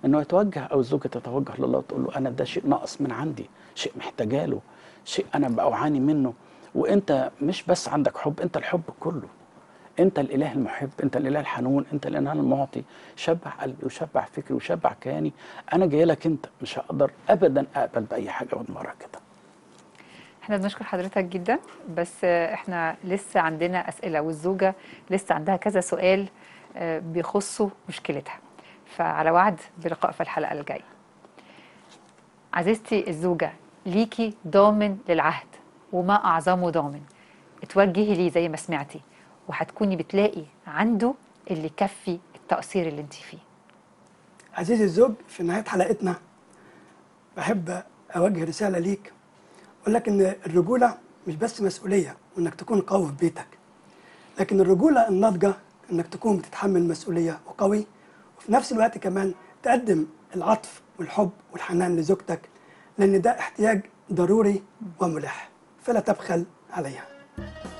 انه يتوجه او الزوجه تتوجه لله وتقول له انا ده شيء ناقص من عندي، شيء محتاجه له، شيء انا بعاني منه، وانت مش بس عندك حب، انت الحب كله، انت الاله المحب، انت الاله الحنون، انت الاله المعطي. شبع قلبي وشبع فكري وشبع كياني، انا جاي لك انت، مش هقدر ابدا اقبل باي حاجه من وراك كده. احنا بنشكر حضرتك جدا، بس احنا لسه عندنا اسئله، والزوجه لسه عندها كذا سؤال بيخصوا مشكلتها، فعلى وعد بلقاء في الحلقه الجايه. عزيزتي الزوجه، ليكي ضامن للعهد، وما اعظمه ضامن. اتوجهي ليه زي ما سمعتي، وهتكوني بتلاقي عنده اللي يكفي التقصير اللي انت فيه. عزيزي الزوج، في نهاية حلقتنا بحب أوجه رسالة ليك، أقول لك إن الرجولة مش بس مسؤولية وإنك تكون قوي في بيتك، لكن الرجولة الناضجة إنك تكون بتتحمل مسؤولية وقوي، وفي نفس الوقت كمان تقدم العطف والحب والحنان لزوجتك، لأن ده احتياج ضروري وملح، فلا تبخل عليها.